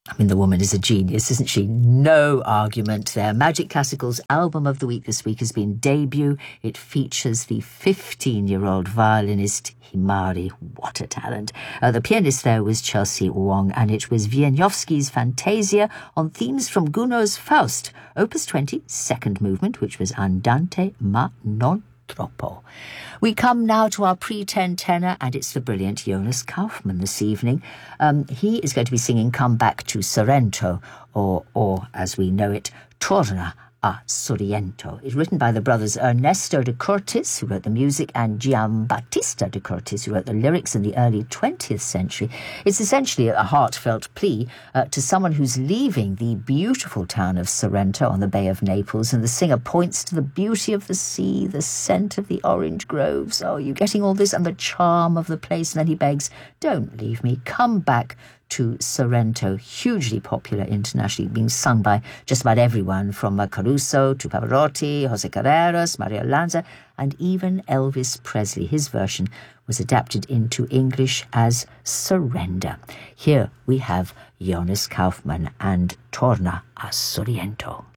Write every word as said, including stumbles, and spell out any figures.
I mean, the woman is a genius, isn't she? No argument there. Magic Classical's album of the week this week has been Debut. It features the fifteen-year-old violinist Himari. What a talent. Uh, the pianist there was Chelsea Wong, and it was Wieniawski's Fantasia on themes from Gounod's Faust, Opus twenty, second movement, which was Andante ma non troppo. We come now to our pre-ten tenor, and it's the brilliant Jonas Kaufmann this evening. Um, he is going to be singing Come Back to Sorrento, or, or as we know it, Torna a Sorrento. It's written by the brothers Ernesto de Cortis, who wrote the music, and Giambattista de Cortis, who wrote the lyrics in the early twentieth century. It's essentially a heartfelt plea uh, to someone who's leaving the beautiful town of Sorrento on the Bay of Naples, and the singer points to the beauty of the sea, the scent of the orange groves. Oh, you're getting all this, and the charm of the place. And then he begs, don't leave me, come back to Sorrento, hugely popular internationally, being sung by just about everyone, from uh, Caruso to Pavarotti, Jose Carreras, Mario Lanza, and even Elvis Presley. His version was adapted into English as Surrender. Here we have Jonas Kaufmann and Torna a Sorrento.